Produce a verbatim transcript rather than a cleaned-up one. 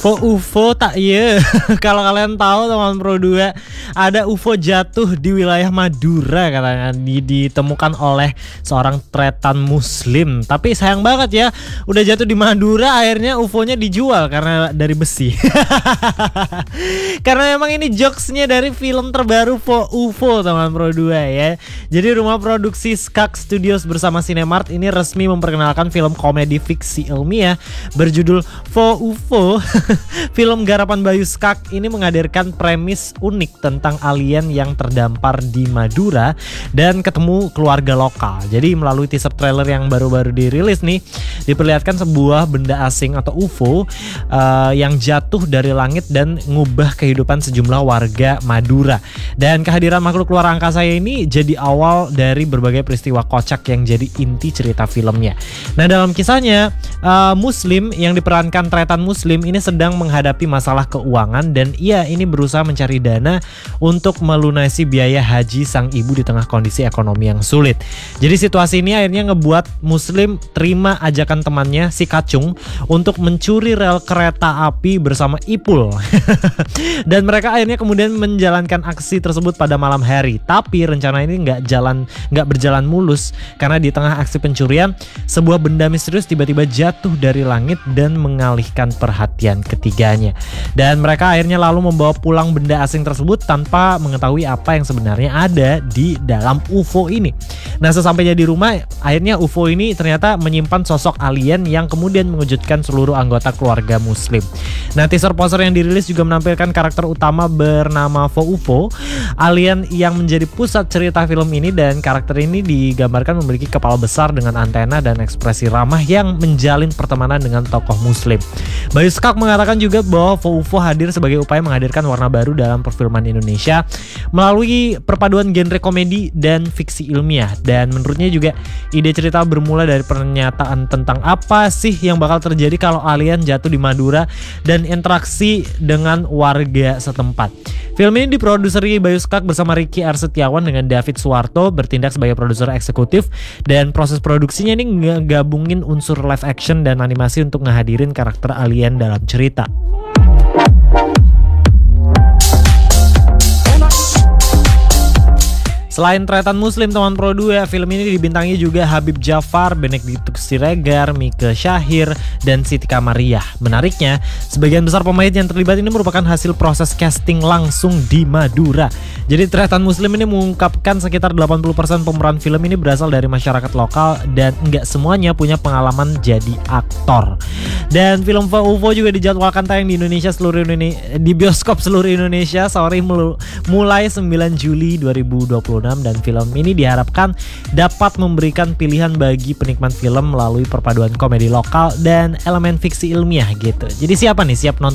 Fo U F O tak iya. Kalau kalian tahu teman Pro dua, ada U F O jatuh di wilayah Madura katanya, di, ditemukan oleh seorang tretan muslim. Tapi sayang banget ya, udah jatuh di Madura akhirnya U F O-nya dijual karena dari besi. Karena memang ini jokesnya dari film terbaru Fo U F O teman Pro dua ya. Jadi rumah produksi Skak Studios bersama Cinemart ini resmi memperkenalkan film komedi fiksi ilmiah berjudul Fo U F O. Film garapan Bayu Skak ini menghadirkan premis unik tentang alien yang terdampar di Madura dan ketemu keluarga lokal. Jadi melalui teaser trailer yang baru-baru dirilis nih, diperlihatkan sebuah benda asing atau U F O uh, yang jatuh dari langit dan ngubah kehidupan sejumlah warga Madura. Dan kehadiran makhluk luar angkasa ini jadi awal dari berbagai peristiwa kocak yang jadi inti cerita filmnya. Nah, dalam kisahnya uh, Muslim yang diperankan tretan Muslim ini sedang menghadapi masalah keuangan dan ia ini berusaha mencari dana untuk melunasi biaya haji sang ibu di tengah kondisi ekonomi yang sulit. Jadi situasi ini akhirnya ngebuat Muslim terima ajakan temannya si Kacung untuk mencuri rel kereta api bersama Ipul. Dan mereka akhirnya kemudian menjalankan aksi tersebut pada malam hari. Tapi rencana ini nggak jalan nggak berjalan mulus karena di tengah aksi pencurian sebuah benda misterius tiba-tiba jatuh dari langit dan mengalihkan perhatian ketiganya. Dan mereka akhirnya lalu membawa pulang benda asing tersebut tanpa mengetahui apa yang sebenarnya ada di dalam U F O ini. Nah, sesampainya di rumah, akhirnya U F O ini ternyata menyimpan sosok alien yang kemudian mengejutkan seluruh anggota keluarga Muslim. Nah, teaser poster yang dirilis juga menampilkan karakter utama bernama Fo U F O, alien yang menjadi pusat cerita film ini, dan karakter ini digambarkan memiliki kepala besar dengan antena dan ekspresi ramah yang menjalin pertemanan dengan tokoh Muslim. Bayu Skak mengatakan juga bahwa Fo U F O hadir sebagai upaya menghadirkan warna baru dalam perfilman Indonesia melalui perpaduan genre komedi dan fiksi ilmiah. Dan menurutnya juga ide cerita bermula dari pernyataan tentang apa sih yang bakal terjadi kalau alien jatuh di Madura dan interaksi dengan warga setempat. Film ini diproduseri Bayu Skak bersama Ricky R. Setiawan dengan David Suwarto bertindak sebagai produser eksekutif, dan proses produksinya ini ngegabungin unsur live action dan animasi untuk ngehadirin karakter alien dalam cerita. Selain tretan Muslim teman Pro dua, film ini dibintangi juga Habib Jafar, Benedictus Siregar, Mike Syahir, dan Siti Kamariah. Menariknya, sebagian besar pemain yang terlibat ini merupakan hasil proses casting langsung di Madura. Jadi tretan Muslim ini mengungkapkan sekitar delapan puluh persen pemeran film ini berasal dari masyarakat lokal dan enggak semuanya punya pengalaman jadi aktor. Dan film Fo U F O juga dijadwalkan tayang di Indonesia seluruh Indonesia, di bioskop seluruh Indonesia sorry mulai sembilan Juli dua ribu dua puluh enam, dan film ini diharapkan dapat memberikan pilihan bagi penikmat film melalui perpaduan komedi lokal dan elemen fiksi ilmiah gitu. Jadi siapa nih siap nonton